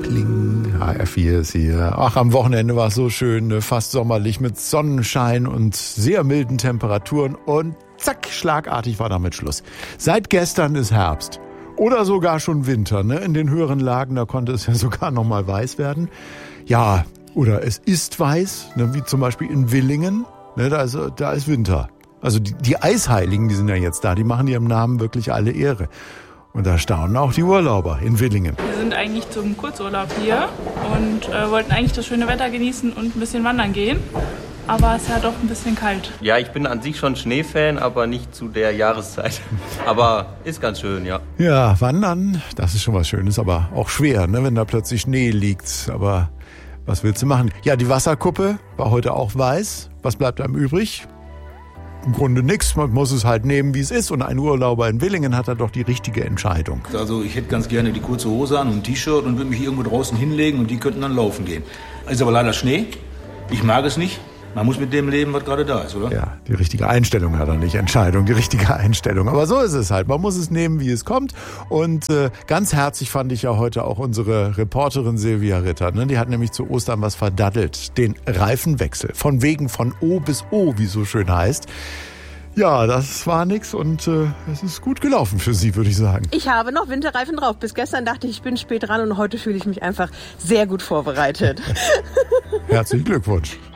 Kling, HR4 ist hier. Ach, am Wochenende war es so schön, fast sommerlich mit Sonnenschein und sehr milden Temperaturen und zack, schlagartig war damit Schluss. Seit gestern ist Herbst oder sogar schon Winter, ne? In den höheren Lagen, da konnte es ja sogar noch mal weiß werden. Ja, oder es ist weiß, ne? Wie zum Beispiel in Willingen, ne? Da ist Winter. Also die Eisheiligen, die sind ja jetzt da, die machen ihrem Namen wirklich alle Ehre. Und da staunen auch die Urlauber in Willingen. Wir sind eigentlich zum Kurzurlaub hier und wollten eigentlich das schöne Wetter genießen und ein bisschen wandern gehen. Aber es ist ja doch ein bisschen kalt. Ja, ich bin an sich schon Schneefan, aber nicht zu der Jahreszeit. Aber ist ganz schön, ja. Ja, wandern, das ist schon was Schönes, aber auch schwer, ne, wenn da plötzlich Schnee liegt. Aber was willst du machen? Ja, die Wasserkuppe war heute auch weiß. Was bleibt einem übrig? Im Grunde nichts, man muss es halt nehmen, wie es ist. Und ein Urlauber in Willingen hat da doch die richtige Entscheidung. Also ich hätte ganz gerne die kurze Hose an und ein T-Shirt und würde mich irgendwo draußen hinlegen und die könnten dann laufen gehen. Ist aber leider Schnee, ich mag es nicht. Man muss mit dem leben, was gerade da ist, oder? Ja, die richtige Einstellung hat er nicht. Entscheidung, die richtige Einstellung. Aber so ist es halt. Man muss es nehmen, wie es kommt. Und ganz herzlich fand ich ja heute auch unsere Reporterin Silvia Ritter. Ne? Die hat nämlich zu Ostern was verdattelt. Den Reifenwechsel. Von wegen von O bis O, wie so schön heißt. Ja, das war nix und es ist gut gelaufen für Sie, würde ich sagen. Ich habe noch Winterreifen drauf. Bis gestern dachte ich bin spät dran und heute fühle ich mich einfach sehr gut vorbereitet. Herzlichen Glückwunsch.